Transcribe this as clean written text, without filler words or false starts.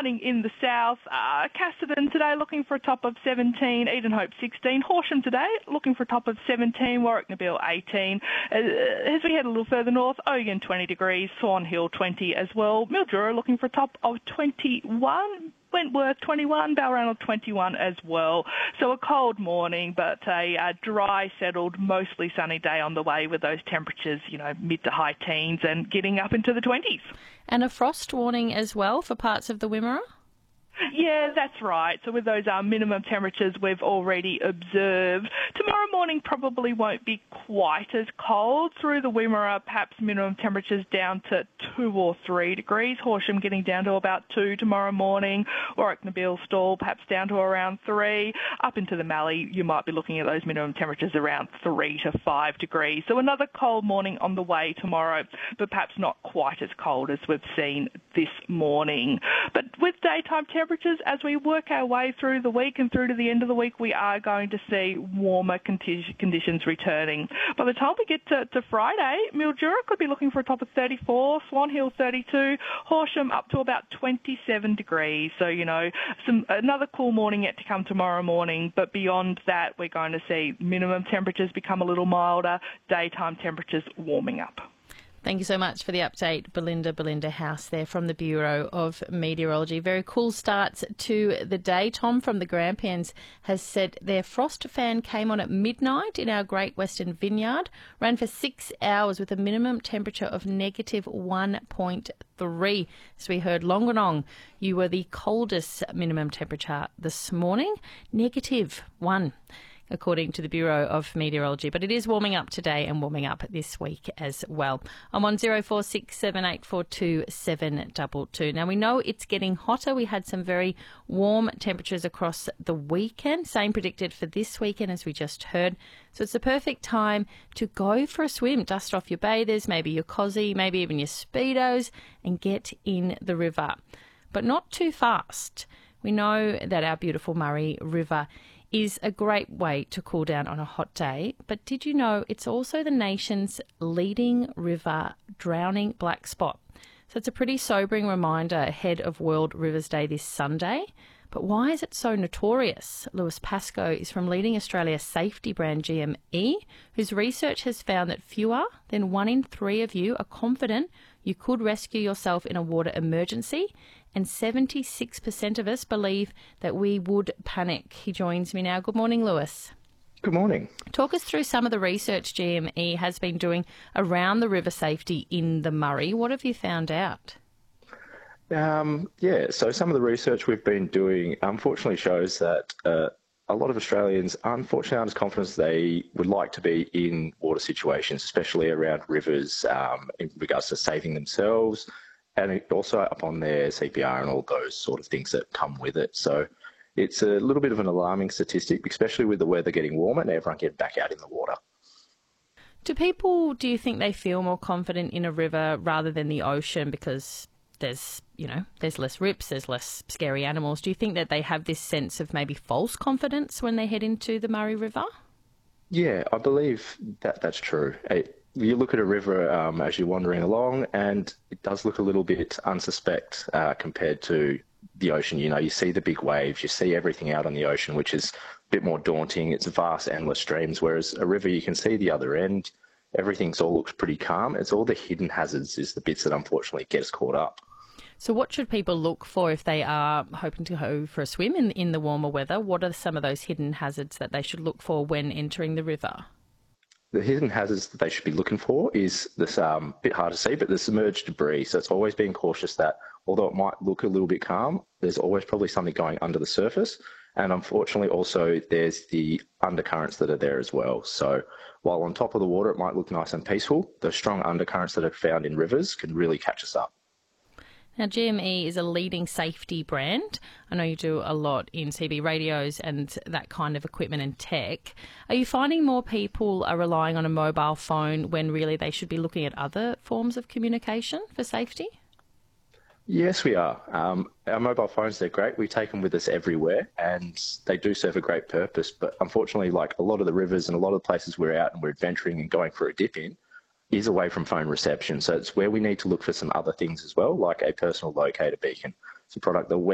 Starting in the south, Casterton today looking for a top of 17, Edenhope 16, Horsham today looking for a top of 17, Warwick Nabil 18. As we head a little further north, Ogun 20 degrees, Swan Hill 20 as well, Mildura looking for a top of 21, Wentworth 21, Balranald 21 as well. So a cold morning, but a dry, settled, mostly sunny day on the way with those temperatures, mid to high teens and getting up into the 20s. And a frost warning as well for parts of the Wimmera? Yeah, that's right. So with those minimum temperatures we've already observed, tomorrow morning probably won't be quite as cold. Through the Wimmera, perhaps minimum temperatures down to 2 or 3 degrees. Horsham getting down to about 2 tomorrow morning. Warwick Nabil Stall perhaps down to around 3. Up into the Mallee, you might be looking at those minimum temperatures around 3 to 5 degrees. So another cold morning on the way tomorrow, but perhaps not quite as cold as we've seen this morning. But with daytime temperatures, as we work our way through the week and through to the end of the week, we are going to see warmer conditions returning. By the time we get to Friday, Mildura could be looking for a top of 34, Swan Hill 32, Horsham up to about 27 degrees. So, another cool morning yet to come tomorrow morning. But beyond that, we're going to see minimum temperatures become a little milder, daytime temperatures warming up. Thank you so much for the update, Belinda House there from the Bureau of Meteorology. Very cool starts to the day. Tom from the Grampians has said their frost fan came on at midnight in our Great Western Vineyard, ran for 6 hours with a minimum temperature of negative 1.3. So we heard Longonong, you were the coldest minimum temperature this morning, negative 1. According to the Bureau of Meteorology. But it is warming up today and warming up this week as well. I'm on 0467842722. Now, we know it's getting hotter. We had some very warm temperatures across the weekend. Same predicted for this weekend, as we just heard. So it's the perfect time to go for a swim. Dust off your bathers, maybe your cosy, maybe even your Speedos, and get in the river. But not too fast. We know that our beautiful Murray River is a great way to cool down on a hot day, but did you know it's also the nation's leading river drowning black spot? So it's a pretty sobering reminder ahead of World Rivers Day this Sunday. But why is it so notorious? Lewis Pascoe is from leading Australia's safety brand GME, whose research has found that fewer than 1 in 3 of you are confident you could rescue yourself in a water emergency, and 76% of us believe that we would panic. He joins me now. Good morning, Lewis. Good morning. Talk us through some of the research GME has been doing around the river safety in the Murray. What have you found out? So some of the research we've been doing unfortunately shows that a lot of Australians unfortunately aren't as confident as they would like to be in water situations, especially around rivers, in regards to saving themselves, and also upon their CPR and all those sort of things that come with it. So it's a little bit of an alarming statistic, especially with the weather getting warmer and everyone getting back out in the water. Do you think they feel more confident in a river rather than the ocean because there's less rips, there's less scary animals? Do you think that they have this sense of maybe false confidence when they head into the Murray River? Yeah, I believe that's true. You look at a river as you're wandering along, and it does look a little bit unsuspect compared to the ocean. You see the big waves, you see everything out on the ocean, which is a bit more daunting. It's vast, endless streams, whereas a river, you can see the other end. Everything's all looks pretty calm. It's all the hidden hazards is the bits that unfortunately get us caught up. So what should people look for if they are hoping to go for a swim in the warmer weather? What are some of those hidden hazards that they should look for when entering the river? The hidden hazards that they should be looking for is this bit hard to see, but the submerged debris. So it's always being cautious that although it might look a little bit calm, there's always probably something going under the surface. And unfortunately also there's the undercurrents that are there as well. So while on top of the water it might look nice and peaceful, the strong undercurrents that are found in rivers can really catch us up. Now, GME is a leading safety brand. I know you do a lot in CB radios and that kind of equipment and tech. Are you finding more people are relying on a mobile phone when really they should be looking at other forms of communication for safety? Yes, we are. Our mobile phones, they're great. We take them with us everywhere and they do serve a great purpose. But unfortunately, like a lot of the rivers and a lot of the places we're out and we're adventuring and going for a dip in, is away from phone reception. So it's where we need to look for some other things as well, like a personal locator beacon. It's a product that